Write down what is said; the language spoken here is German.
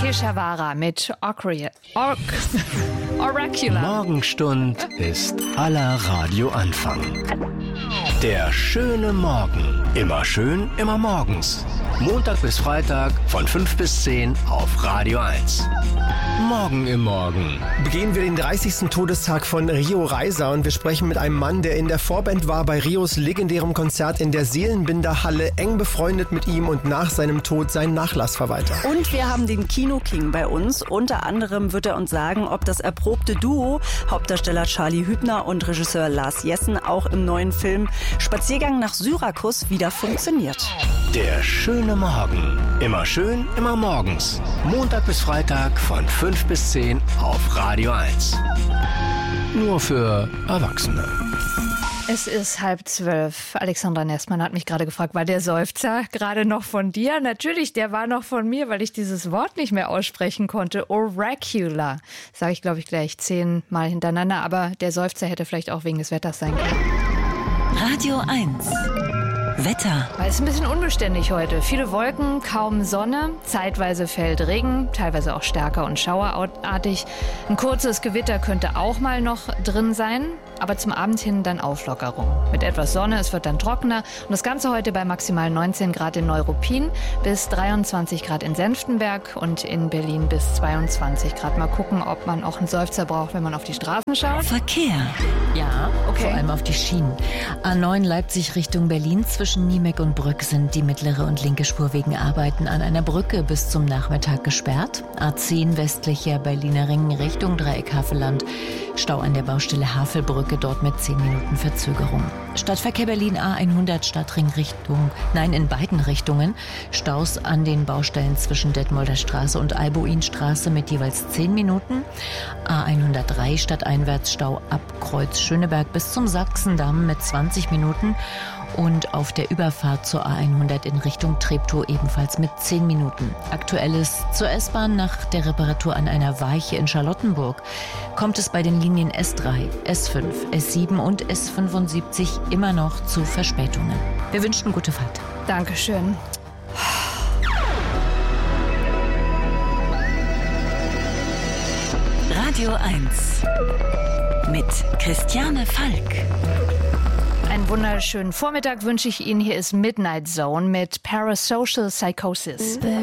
Inge Shavara mit Oracular. Morgenstund ist aller Radioanfang. Der schöne Morgen. Immer schön, immer morgens. Montag bis Freitag von 5 bis 10 auf Radio 1. Morgen im Morgen. Begehen wir den 30. Todestag von Rio Reiser und wir sprechen mit einem Mann, der in der Vorband war bei Rios legendärem Konzert in der Seelenbinder-Halle, eng befreundet mit ihm und nach seinem Tod seinen Nachlass verweigert. Und wir haben den Kino-King bei uns. Unter anderem wird er uns sagen, ob das erprobte Duo, Hauptdarsteller Charlie Hübner und Regisseur Lars Jessen, auch im neuen Film Spaziergang nach Syrakus wieder funktioniert. Der schöne Morgen. Immer schön, immer morgens. Montag bis Freitag von 5 bis 10 auf Radio 1. Nur für Erwachsene. Es ist 11:30. Alexandra Nessmann hat mich gerade gefragt, war der Seufzer gerade noch von dir? Natürlich, der war noch von mir, weil ich dieses Wort nicht mehr aussprechen konnte. Oracular. Sage ich, glaube ich, gleich 10 Mal hintereinander. Aber der Seufzer hätte vielleicht auch wegen des Wetters sein können. Radio 1. Wetter. Weil es ist ein bisschen unbeständig heute. Viele Wolken, kaum Sonne, zeitweise fällt Regen, teilweise auch stärker und schauerartig. Ein kurzes Gewitter könnte auch mal noch drin sein, aber zum Abend hin dann Auflockerung. Mit etwas Sonne, es wird dann trockener und das Ganze heute bei maximal 19 Grad in Neuruppin, bis 23 Grad in Senftenberg und in Berlin bis 22 Grad. Mal gucken, ob man auch einen Seufzer braucht, wenn man auf die Straßen schaut. Verkehr. Ja, okay. Vor allem auf die Schienen. A9 Leipzig Richtung Berlin. Zwischen Niemek und Brück sind die mittlere und linke Spur wegen Arbeiten an einer Brücke bis zum Nachmittag gesperrt. A10 westlicher Berliner Ring Richtung Dreieck Havelland. Stau an der Baustelle Havelbrücke, dort mit 10 Minuten Verzögerung. Stadtverkehr Berlin A100 Stadtring in beiden Richtungen. Staus an den Baustellen zwischen Detmolder Straße und Albuinstraße mit jeweils 10 Minuten. A103 stadteinwärts Stau ab Kreuz Schöneberg bis zum Sachsendamm mit 20 Minuten. Und auf der Überfahrt zur A100 in Richtung Treptow ebenfalls mit 10 Minuten. Aktuelles zur S-Bahn nach der Reparatur an einer Weiche in Charlottenburg kommt es bei den Linien S3, S5, S7 und S75 immer noch zu Verspätungen. Wir wünschen gute Fahrt. Dankeschön. Radio 1 mit Christiane Falk. Einen wunderschönen Vormittag wünsche ich Ihnen. Hier ist Midnight Zone mit Parasocial Psychosis.